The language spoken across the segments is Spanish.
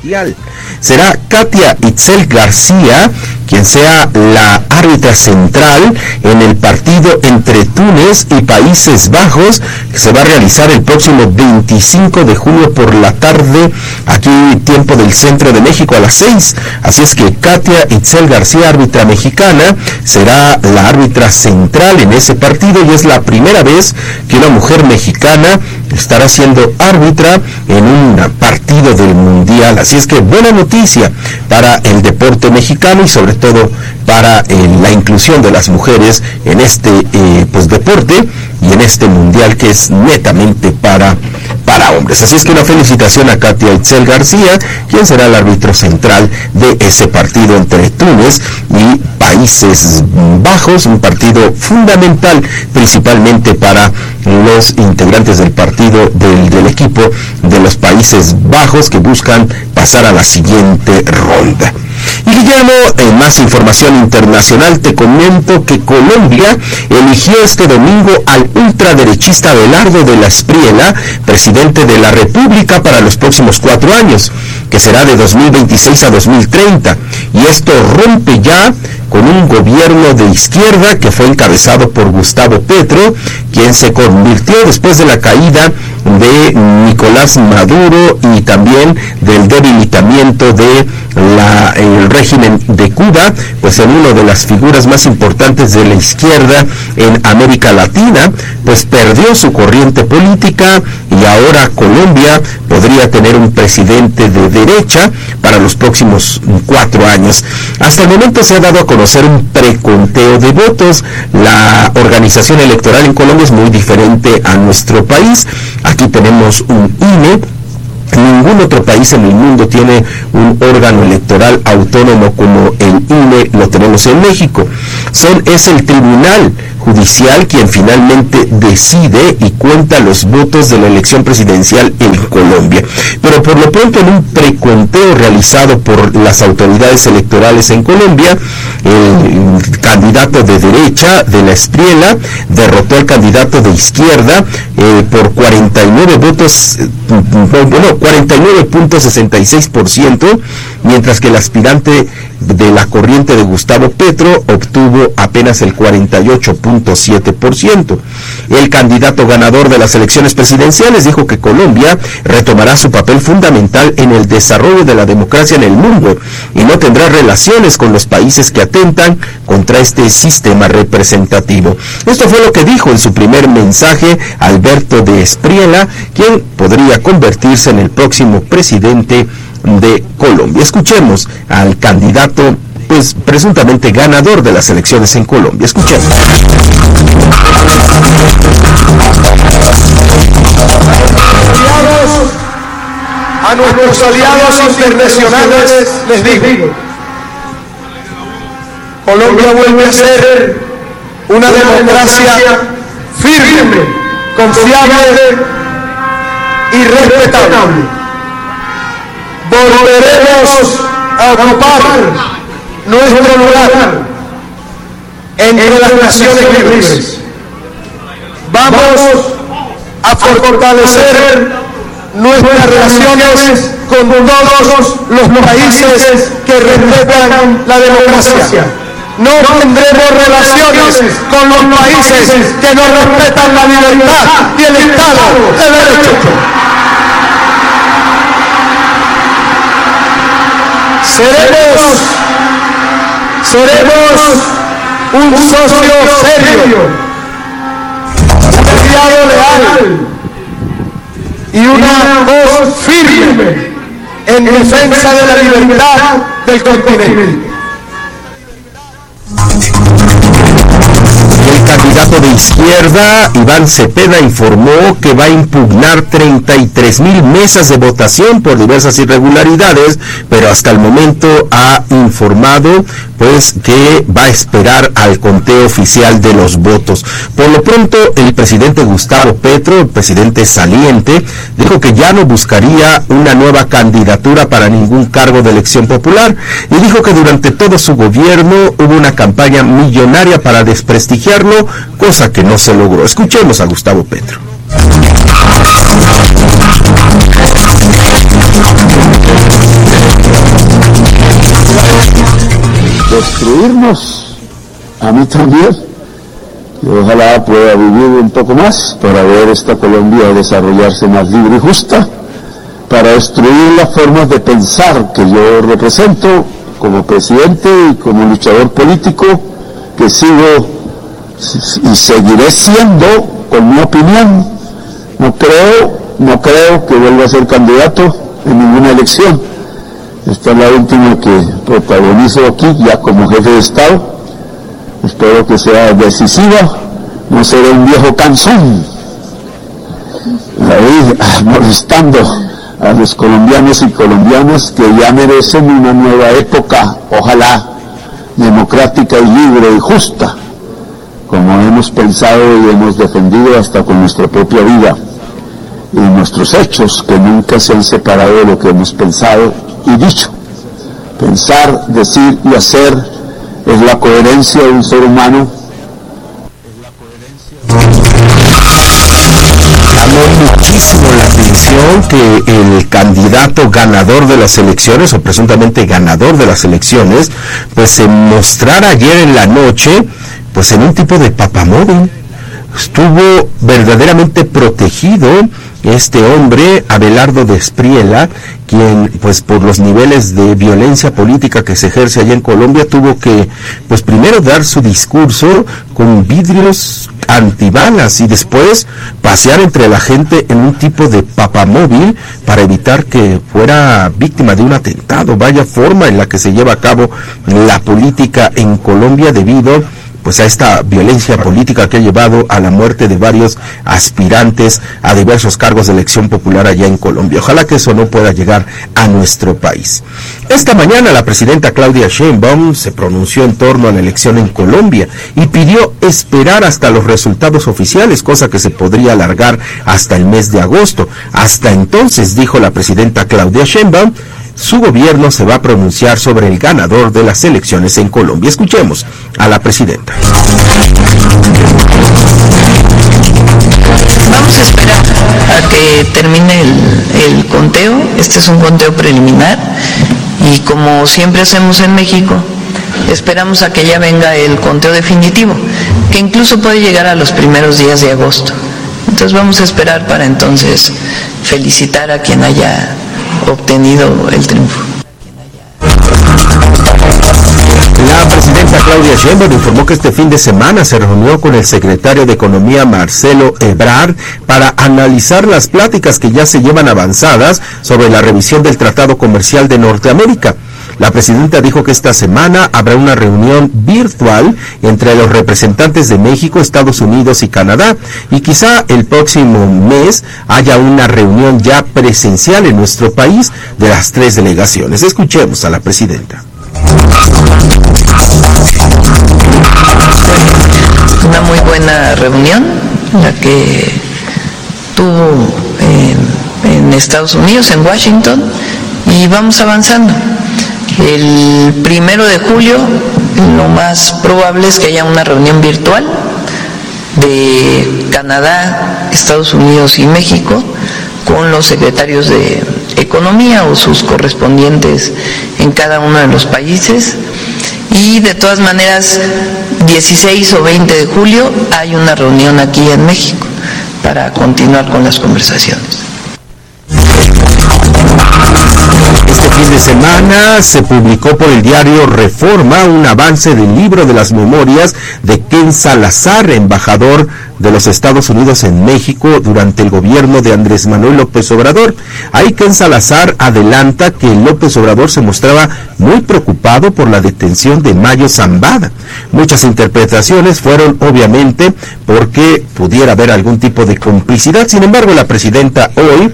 mundial. Será Katia Itzel García quien sea la árbitra central en el partido entre Túnez y Países Bajos, que se va a realizar el próximo 25 de julio por la tarde, aquí tiempo del centro de México, a las 6. Así es que Katia Itzel García, árbitra mexicana, será la árbitra central en ese partido, y es la primera vez que una mujer mexicana estará siendo árbitra en un partido del Mundial. Así es que buena noticia para el deporte mexicano y sobre todo para la inclusión de las mujeres en este deporte y en este Mundial que es netamente para hombres. Así es que una felicitación a Katia Itzel García, quien será el árbitro central de ese partido entre Túnez y Países Bajos, un partido fundamental principalmente para los integrantes del partido del equipo de los Países Bajos que buscan pasar a la siguiente ronda. Y Guillermo, en más información internacional, te comento que Colombia eligió este domingo al ultraderechista Abelardo de la Espriella, presidente de la República para los próximos 4 años, que será de 2026 a 2030. Y esto rompe ya con un gobierno de izquierda que fue encabezado por Gustavo Petro, quien se convirtió después de la caída de Nicolás Maduro y también del debilitamiento de el régimen de Cuba, pues en una de las figuras más importantes de la izquierda en América Latina, pues perdió su corriente política y ahora Colombia podría tener un presidente de derecha para los próximos 4 años. Hasta el momento se ha dado a conocer un preconteo de votos. La organización electoral en Colombia es muy diferente a nuestro país. Aquí tenemos un INE. Ningún otro país en el mundo tiene un órgano electoral autónomo como el INE lo tenemos en México. Es el Tribunal Judicial quien finalmente decide y cuenta los votos de la elección presidencial en Colombia. Pero por lo pronto, en un preconteo realizado por las autoridades electorales en Colombia, el candidato de derecha de la Espriella derrotó al candidato de izquierda por 49 votos, 49.66%, mientras que el aspirante de la corriente de Gustavo Petro obtuvo apenas el 48.7%. El candidato ganador de las elecciones presidenciales dijo que Colombia retomará su papel fundamental en el desarrollo de la democracia en el mundo y no tendrá relaciones con los países que atentan contra este sistema representativo. Esto fue lo que dijo en su primer mensaje Alberto de Espriella, quien podría convertirse en el próximo presidente de Colombia. Escuchemos al candidato, pues presuntamente ganador de las elecciones en Colombia. Escuchemos. A nuestros aliados internacionales les digo: Colombia vuelve a ser una democracia firme, confiable y respetable. Volveremos a ocupar nuestro lugar entre las naciones libres. Vamos a fortalecer nuestras relaciones con todos los países que respetan la democracia. No tendremos relaciones con los países que no respetan la libertad y el Estado de Derecho. Seremos un socio serio, un aliado leal y una voz firme en defensa de la libertad del continente. El candidato de izquierda, Iván Cepeda, informó que va a impugnar 33,000 mesas de votación por diversas irregularidades, pero hasta el momento ha informado pues que va a esperar al conteo oficial de los votos. Por lo pronto, el presidente Gustavo Petro, el presidente saliente, dijo que ya no buscaría una nueva candidatura para ningún cargo de elección popular y dijo que durante todo su gobierno hubo una campaña millonaria para desprestigiarlo, cosa que no se logró. Escuchemos a Gustavo Petro. destruirnos, a mí también. Y ojalá pueda vivir un poco más para ver esta Colombia desarrollarse más libre y justa, para destruir las formas de pensar que yo represento como presidente y como luchador político, que sigo y seguiré siendo con mi opinión. No creo que vuelva a ser candidato en ninguna elección. Esta es la última que protagonizo aquí ya como jefe de Estado. Espero que sea decisiva, no seré un viejo cansón ahí molestando a los colombianos y colombianas que ya merecen una nueva época, ojalá democrática y libre y justa, como hemos pensado y hemos defendido hasta con nuestra propia vida y nuestros hechos, que nunca se han separado de lo que hemos pensado y dicho. Pensar, decir y hacer es la coherencia de un ser humano. Llamó muchísimo la atención que el candidato ganador de las elecciones, o presuntamente ganador de las elecciones, pues se mostrara ayer en la noche, pues en un tipo de papamóvil. Estuvo verdaderamente protegido este hombre, Abelardo Despriela, quien pues por los niveles de violencia política que se ejerce allá en Colombia tuvo que pues primero dar su discurso con vidrios antibalas y después pasear entre la gente en un tipo de papamóvil para evitar que fuera víctima de un atentado. Vaya forma en la que se lleva a cabo la política en Colombia debido pues a esta violencia política que ha llevado a la muerte de varios aspirantes a diversos cargos de elección popular allá en Colombia. Ojalá que eso no pueda llegar a nuestro país. Esta mañana la presidenta Claudia Sheinbaum se pronunció en torno a la elección en Colombia y pidió esperar hasta los resultados oficiales, cosa que se podría alargar hasta el mes de agosto. Hasta entonces, dijo la presidenta Claudia Sheinbaum, su gobierno se va a pronunciar sobre el ganador de las elecciones en Colombia. Escuchemos a la presidenta. Vamos a esperar a que termine el conteo. Este es un conteo preliminar y como siempre hacemos en México, esperamos a que ya venga el conteo definitivo, que incluso puede llegar a los primeros días de agosto. Entonces vamos a esperar para entonces felicitar a quien haya obtenido el triunfo. La presidenta Claudia Sheinbaum informó que este fin de semana se reunió con el secretario de Economía Marcelo Ebrard para analizar las pláticas que ya se llevan avanzadas sobre la revisión del Tratado Comercial de Norteamérica. La presidenta dijo que esta semana habrá una reunión virtual entre los representantes de México, Estados Unidos y Canadá, y quizá el próximo mes haya una reunión ya presencial en nuestro país de las 3 delegaciones. Escuchemos a la presidenta. Una muy buena reunión, la que tuvo en Estados Unidos, en Washington, y vamos avanzando. El 1 de julio, lo más probable es que haya una reunión virtual de Canadá, Estados Unidos y México con los secretarios de Economía o sus correspondientes en cada uno de los países. Y de todas maneras, 16 o 20 de julio hay una reunión aquí en México para continuar con las conversaciones. Este fin de semana se publicó por el diario Reforma un avance del libro de las memorias de Ken Salazar, embajador de los Estados Unidos en México durante el gobierno de Andrés Manuel López Obrador. Ahí Ken Salazar adelanta que López Obrador se mostraba muy preocupado por la detención de Mayo Zambada. Muchas interpretaciones fueron obviamente porque pudiera haber algún tipo de complicidad. Sin embargo, la presidenta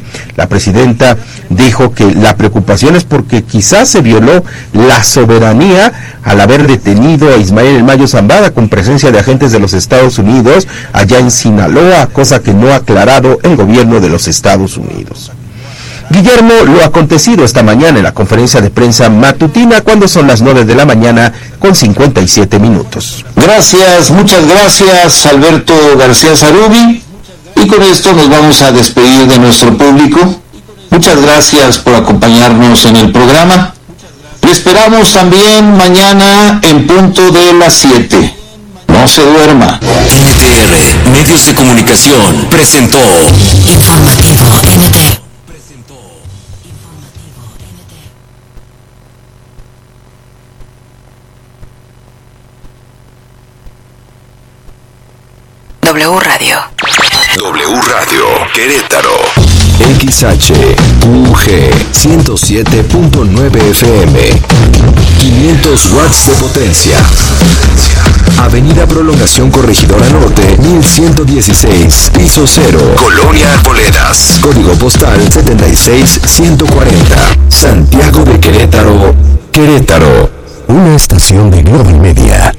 dijo que la preocupación es porque quizás se violó la soberanía al haber detenido a Ismael El Mayo Zambada con presencia de agentes de los Estados Unidos allá en Sinaloa, cosa que no ha aclarado el gobierno de los Estados Unidos. Guillermo, lo acontecido esta mañana en la conferencia de prensa matutina, cuando son las 9 de la mañana con 57 minutos. Gracias, muchas gracias, Alberto García Zarubi. Y con esto nos vamos a despedir de nuestro público. Muchas gracias por acompañarnos en el programa. Le esperamos también mañana en punto de las 7. No se duerma. NTR, Medios de Comunicación, presentó Informativo NT. W Radio. W Radio, Querétaro. XHUG 107.9 FM. 500 watts de potencia. Avenida Prolongación Corregidora Norte, 1116, piso 0. Colonia Arboledas. Código postal 76140. Santiago de Querétaro, Querétaro. Una estación de Global Media.